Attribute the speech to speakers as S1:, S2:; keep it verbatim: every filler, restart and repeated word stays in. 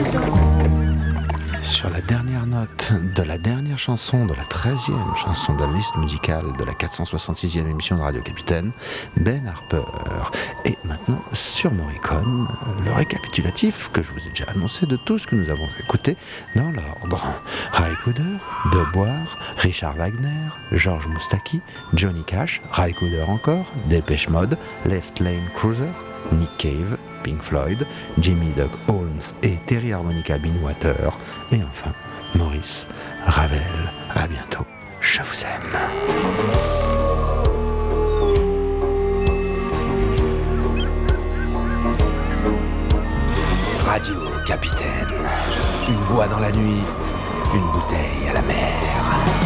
S1: Sur la dernière note de la dernière chanson, de la treizième chanson de la liste musicale de la quatre cent soixante-sixième émission de Radio Capitaine, Ben Harper. Et maintenant, sur Morricone, le récapitulatif que je vous ai déjà annoncé de tout ce que nous avons écouté dans l'ordre. Ray Cooder, De Boer, Richard Wagner, George Moustaki, Johnny Cash, Ray Cooder encore, Depeche Mode, Left Lane Cruiser, Nick Cave, Pink Floyd, Jimmy Doug Holmes et Terry Harmonica Binwater, et enfin Maurice Ravel. À bientôt, je vous aime. Radio Capitaine, une voix dans la nuit, une bouteille à la mer.